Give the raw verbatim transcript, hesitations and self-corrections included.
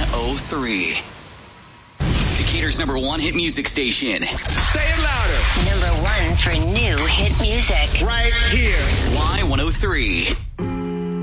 oh three. Decatur's number one hit music station. Say it louder. Number one for new hit music. Right here. Y one oh three.